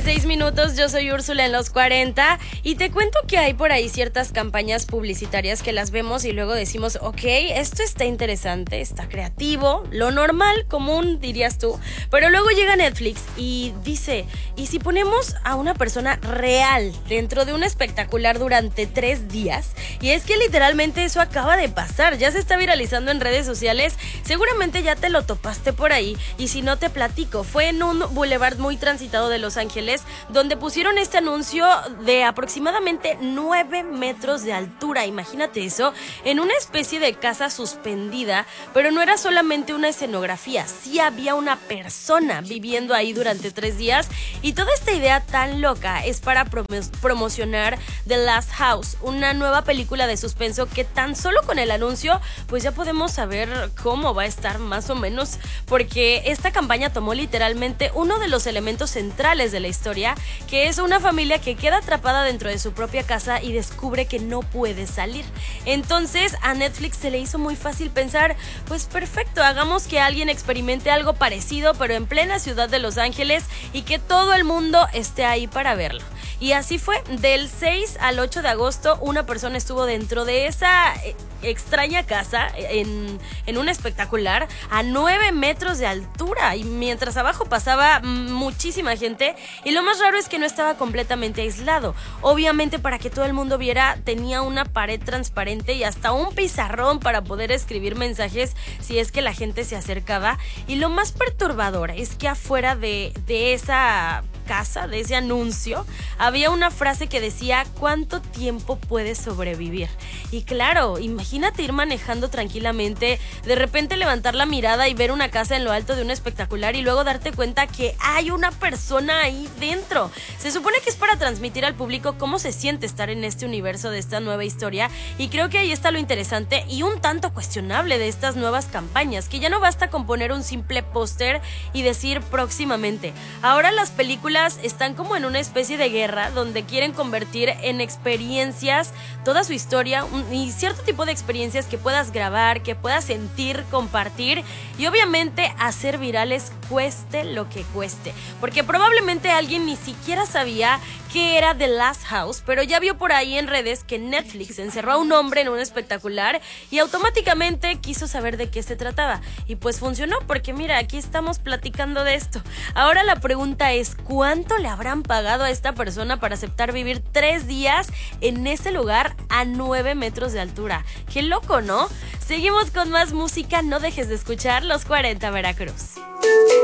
9:26. Yo soy Úrsula en los 40 y te cuento que hay por ahí ciertas campañas publicitarias que las vemos y luego decimos, ok, esto está interesante, está creativo, lo normal, común, dirías tú, pero luego llega Netflix y dice, ¿y si ponemos a una persona real dentro de un espectacular durante 3 días? Y es que literalmente eso acaba de pasar, ya se está viralizando en redes sociales, seguramente ya te lo topaste por ahí y si no te platico, fue en un boulevard muy transitado de Los Ángeles donde pusieron este anuncio de aproximadamente 9 metros de altura, imagínate eso, en una especie de casa suspendida, pero no era solamente una escenografía, sí había una persona viviendo ahí durante 3 días y toda esta idea tan loca es para promocionar The Last House, una nueva película de suspenso que tan solo con el anuncio pues ya podemos saber cómo va a estar más o menos, porque esta campaña tomó literalmente uno de los elementos centrales de la historia, que es una familia que queda atrapada dentro de su propia casa y descubre que no puede salir. Entonces a Netflix se le hizo muy fácil pensar, pues perfecto, hagamos que alguien experimente algo parecido pero en plena ciudad de Los Ángeles y que todo el mundo esté ahí para verlo. Y así fue, del 6 al 8 de agosto una persona estuvo dentro de esa extraña casa en un espectacular a 9 metros de altura y mientras abajo pasaba muchísima gente y lo más raro es que no estaba completamente aislado. Obviamente para que todo el mundo viera tenía una pared transparente y hasta un pizarrón para poder escribir mensajes si es que la gente se acercaba y lo más perturbador es que afuera de esa casa, de ese anuncio, había una frase que decía ¿cuánto tiempo puedes sobrevivir? Y claro, imagínate ir manejando tranquilamente, de repente levantar la mirada y ver una casa en lo alto de un espectacular y luego darte cuenta que hay una persona ahí dentro. Se supone que es para transmitir al público cómo se siente estar en este universo de esta nueva historia y creo que ahí está lo interesante y un tanto cuestionable de estas nuevas campañas, que ya no basta con poner un simple póster y decir próximamente. Ahora las películas están como en una especie de guerra donde quieren convertir en experiencias toda su historia y cierto tipo de experiencias que puedas grabar, que puedas sentir, compartir y obviamente hacer virales cueste lo que cueste, porque probablemente alguien ni siquiera sabía qué era The Last House, pero ya vio por ahí en redes que Netflix encerró a un hombre en un espectacular y automáticamente quiso saber de qué se trataba y pues funcionó, porque mira, aquí estamos platicando de esto. Ahora la pregunta es ¿cuánto le habrán pagado a esta persona para aceptar vivir 3 días en ese lugar a 9 metros de altura? Qué loco, ¿no? Seguimos con más música, no dejes de escuchar Los 40 Veracruz.